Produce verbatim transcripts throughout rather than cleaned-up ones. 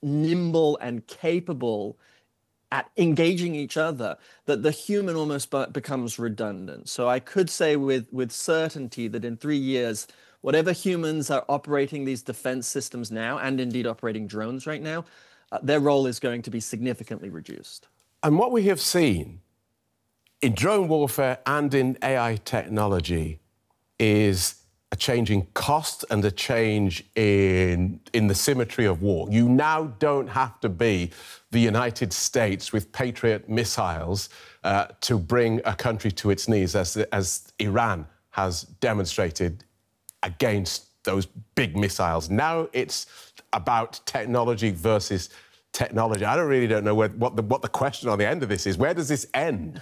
nimble and capable at engaging each other that the human almost becomes redundant. So I could say with, with certainty that in three years, whatever humans are operating these defense systems now, and indeed operating drones right now, uh, their role is going to be significantly reduced. And what we have seen in drone warfare and in A I technology is a change in cost and a change in, in the symmetry of war. You now don't have to be the United States with Patriot missiles uh, to bring a country to its knees, as, as Iran has demonstrated against those big missiles. Now it's about technology versus technology. I don't really don't know where, what, the, what the question on the end of this is. Where does this end?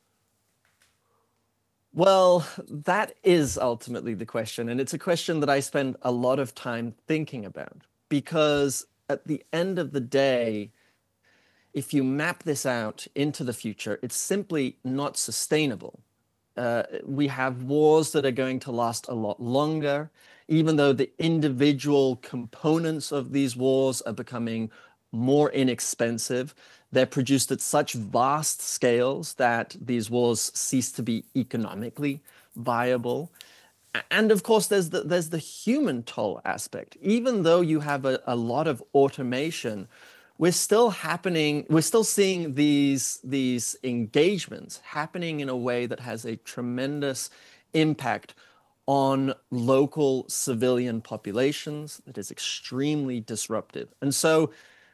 Well, that is ultimately the question. And it's a question that I spend a lot of time thinking about, because at the end of the day, if you map this out into the future, it's simply not sustainable. Uh, we have wars that are going to last a lot longer, even though the individual components of these wars are becoming more inexpensive. They're produced at such vast scales that these wars cease to be economically viable. And of course, there's the, there's the human toll aspect. Even though you have a, a lot of automation, we're still happening, we're still seeing these, these engagements happening in a way that has a tremendous impact on local civilian populations that is extremely disruptive. And so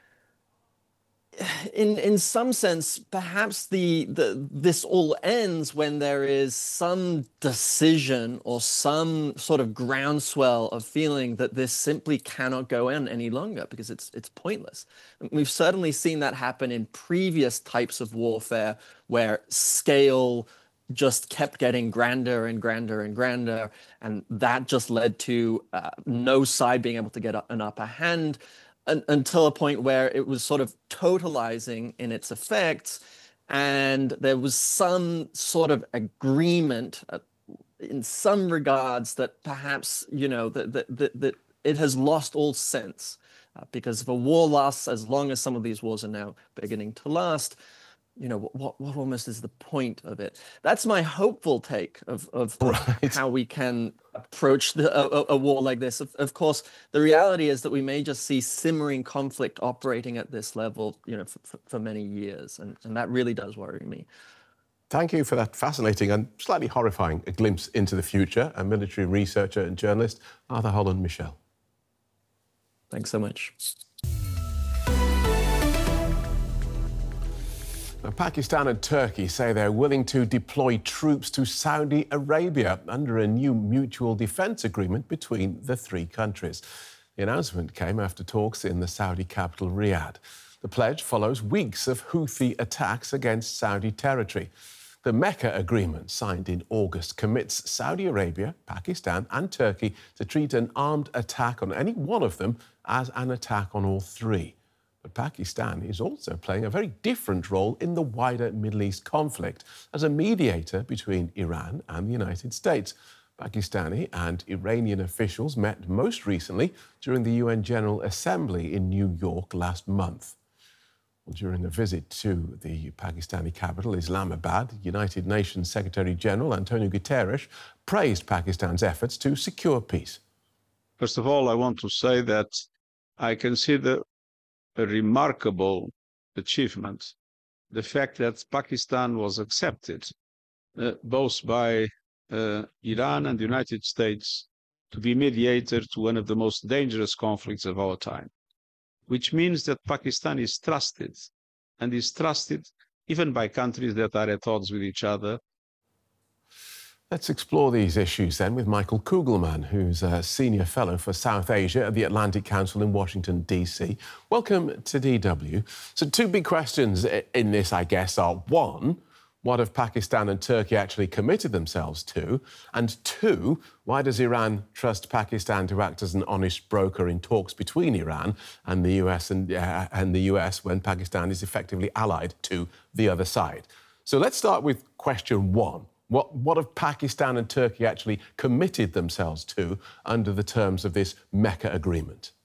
in in some sense, perhaps the, the this all ends when there is some decision or some sort of groundswell of feeling that this simply cannot go on any longer because it's it's pointless. We've certainly seen that happen in previous types of warfare where scale just kept getting grander and grander and grander, and that just led to uh, no side being able to get an upper hand, until a point where it was sort of totalizing in its effects, and there was some sort of agreement uh, in some regards that perhaps, you know, that, that, that, that it has lost all sense. Uh, because if a war lasts as long as some of these wars are now beginning to last, you know, what, what almost is the point of it? That's my hopeful take of, of, right. of how we can approach the, a, a war like this. Of, of course, the reality is that we may just see simmering conflict operating at this level, you know, for, for many years. And, and that really does worry me. Thank you for that fascinating and slightly horrifying a glimpse into the future. A military researcher and journalist, Arthur Holland-Michel. Thanks so much. Now, Pakistan and Turkey say they're willing to deploy troops to Saudi Arabia under a new mutual defence agreement between the three countries. The announcement came after talks in the Saudi capital, Riyadh. The pledge follows weeks of Houthi attacks against Saudi territory. The Mecca Agreement, signed in August, commits Saudi Arabia, Pakistan and Turkey to treat an armed attack on any one of them as an attack on all three. But Pakistan is also playing a very different role in the wider Middle East conflict as a mediator between Iran and the United States. Pakistani and Iranian officials met most recently during the U N General Assembly in New York last month. Well, during a visit to the Pakistani capital, Islamabad, United Nations Secretary-General Antonio Guterres praised Pakistan's efforts to secure peace. First of all, I want to say that I consider a remarkable achievement the fact that Pakistan was accepted uh, both by uh, Iran and the United States to be mediator to one of the most dangerous conflicts of our time, which means that Pakistan is trusted, and is trusted even by countries that are at odds with each other. Let's explore these issues then with Michael Kugelman, who's a senior fellow for South Asia at the Atlantic Council in Washington, D C. Welcome to D W. So two big questions in this, I guess, are one, what have Pakistan and Turkey actually committed themselves to? And two, why does Iran trust Pakistan to act as an honest broker in talks between Iran and the U S and, uh, and the U S when Pakistan is effectively allied to the other side? So let's start with question one. What, what have Pakistan and Turkey actually committed themselves to under the terms of this Mecca Agreement?